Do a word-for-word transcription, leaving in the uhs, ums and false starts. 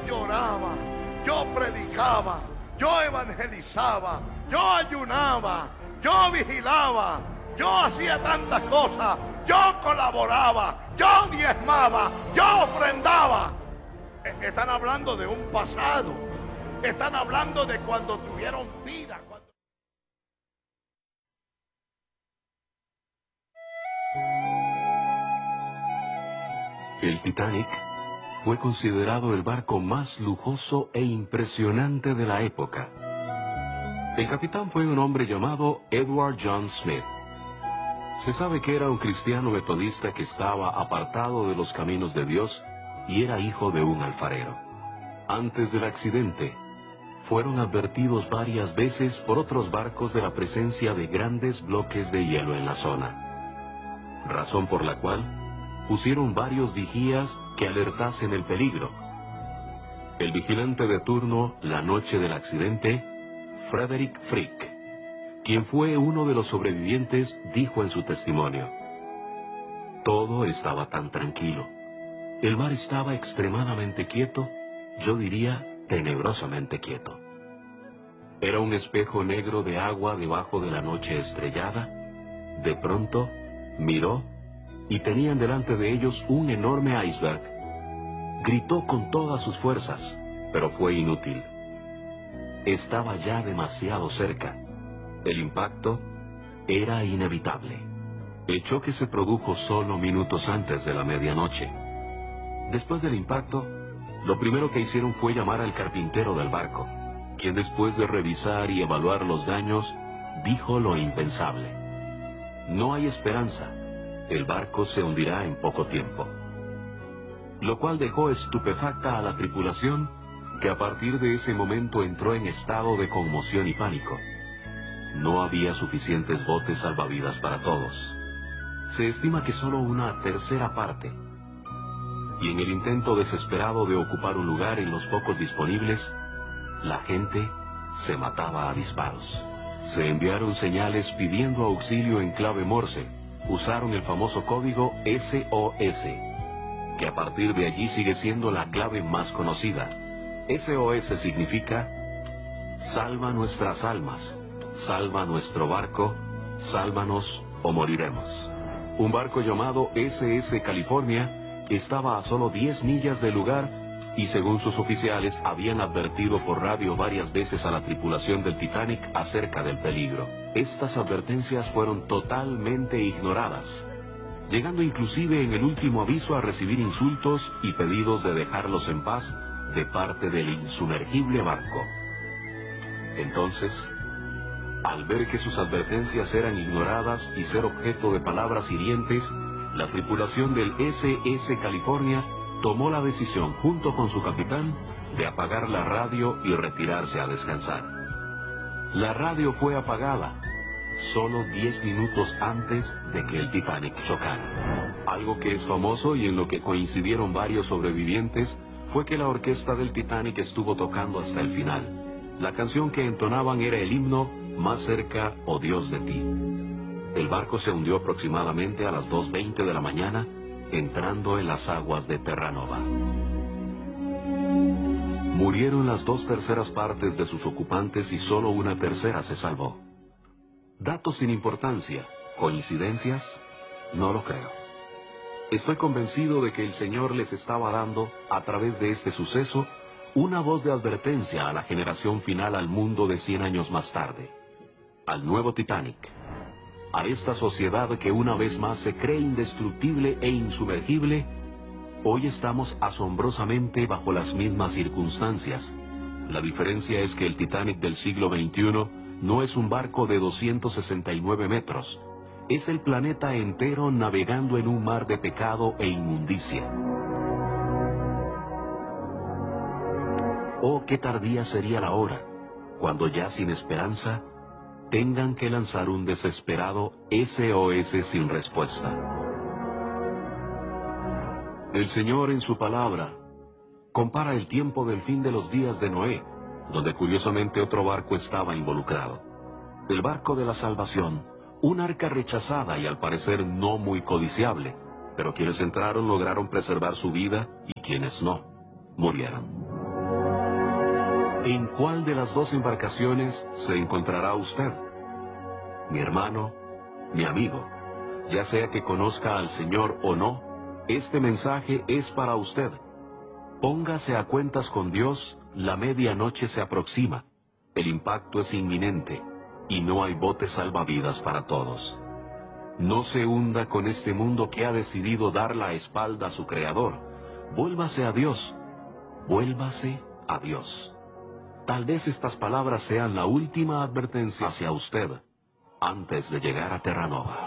lloraba, yo predicaba, yo evangelizaba, yo ayunaba, yo vigilaba, yo hacía tantas cosas, yo colaboraba, yo diezmaba, yo ofrendaba. Están hablando de un pasado, están hablando de cuando tuvieron vida. Cuando... El Titanic fue considerado el barco más lujoso e impresionante de la época. El capitán fue un hombre llamado Edward John Smith. Se sabe que era un cristiano metodista que estaba apartado de los caminos de Dios y era hijo de un alfarero. Antes del accidente, fueron advertidos varias veces por otros barcos de la presencia de grandes bloques de hielo en la zona, razón por la cual pusieron varios vigías que alertasen el peligro. El vigilante de turno la noche del accidente, Frederick Frick, quien fue uno de los sobrevivientes, dijo en su testimonio: todo estaba tan tranquilo. El mar estaba extremadamente quieto, yo diría tenebrosamente quieto. Era un espejo negro de agua debajo de la noche estrellada. De pronto, miró y tenían delante de ellos un enorme iceberg. Gritó con todas sus fuerzas, pero fue inútil. Estaba ya demasiado cerca. El impacto era inevitable. El choque se produjo solo minutos antes de la medianoche. Después del impacto, lo primero que hicieron fue llamar al carpintero del barco, quien después de revisar y evaluar los daños, dijo lo impensable: no hay esperanza, el barco se hundirá en poco tiempo. Lo cual dejó estupefacta a la tripulación, que a partir de ese momento entró en estado de conmoción y pánico. No había suficientes botes salvavidas para todos. Se estima que solo una tercera parte. Y en el intento desesperado de ocupar un lugar en los pocos disponibles, la gente se mataba a disparos. Se enviaron señales pidiendo auxilio en clave Morse. Usaron el famoso código S O S, que a partir de allí sigue siendo la clave más conocida. S O S significa: salva nuestras almas, salva nuestro barco, sálvanos o moriremos. Un barco llamado S S California estaba a solo diez millas del lugar y, según sus oficiales, habían advertido por radio varias veces a la tripulación del Titanic acerca del peligro. Estas advertencias fueron totalmente ignoradas, llegando inclusive en el último aviso a recibir insultos y pedidos de dejarlos en paz de parte del insumergible barco. Entonces, al ver que sus advertencias eran ignoradas y ser objeto de palabras hirientes, la tripulación del S S California tomó la decisión, junto con su capitán, de apagar la radio y retirarse a descansar. La radio fue apagada solo diez minutos antes de que el Titanic chocara. Algo que es famoso y en lo que coincidieron varios sobrevivientes fue que la orquesta del Titanic estuvo tocando hasta el final. La canción que entonaban era el himno Más cerca, oh Dios, de ti. El barco se hundió aproximadamente a las dos veinte de la mañana, entrando en las aguas de Terranova. Murieron las dos terceras partes de sus ocupantes y solo una tercera se salvó. Datos sin importancia, ¿coincidencias? No lo creo. Estoy convencido de que el Señor les estaba dando, a través de este suceso, una voz de advertencia a la generación final al mundo de cien años más tarde, al nuevo Titanic, a esta sociedad que una vez más se cree indestructible e insumergible. Hoy estamos asombrosamente bajo las mismas circunstancias. La diferencia es que el Titanic del siglo veintiuno no es un barco de doscientos sesenta y nueve metros. Es el planeta entero navegando en un mar de pecado e inmundicia. Oh, qué tardía sería la hora, cuando ya sin esperanza, tengan que lanzar un desesperado S O S sin respuesta. El Señor en su palabra compara el tiempo del fin de los días de Noé, donde curiosamente otro barco estaba involucrado. El barco de la salvación, un arca rechazada y al parecer no muy codiciable, pero quienes entraron lograron preservar su vida y quienes no, murieron. ¿En cuál de las dos embarcaciones se encontrará usted? Mi hermano, mi amigo, ya sea que conozca al Señor o no, este mensaje es para usted. Póngase a cuentas con Dios, la medianoche se aproxima, el impacto es inminente, y no hay botes salvavidas para todos. No se hunda con este mundo que ha decidido dar la espalda a su Creador. Vuélvase a Dios, vuélvase a Dios. Tal vez estas palabras sean la última advertencia hacia usted antes de llegar a Terranova.